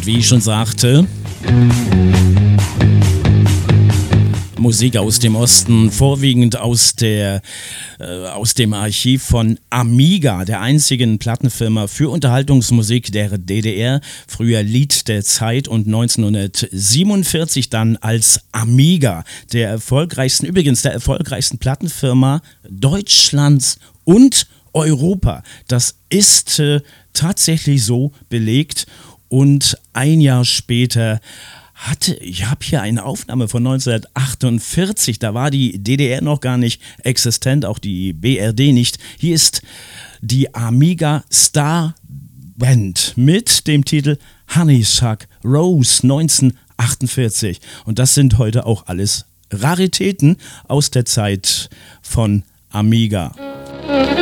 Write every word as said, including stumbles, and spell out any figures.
wie ich schon sagte, Musik aus dem Osten, vorwiegend aus, der, äh, aus dem Archiv von Amiga, der einzigen Plattenfirma für Unterhaltungsmusik der D D R, früher Lied der Zeit und neunzehnhundertsiebenundvierzig dann als Amiga, der erfolgreichsten, übrigens der erfolgreichsten Plattenfirma Deutschlands und Europa. Das ist äh, tatsächlich so belegt und ein Jahr später hatte, ich habe hier eine Aufnahme von neunzehnhundertachtundvierzig, da war die D D R noch gar nicht existent, auch die B R D nicht. Hier ist die Amiga Star Band mit dem Titel Honeysuck Rose neunzehnhundertachtundvierzig. Und das sind heute auch alles Raritäten aus der Zeit von Amiga.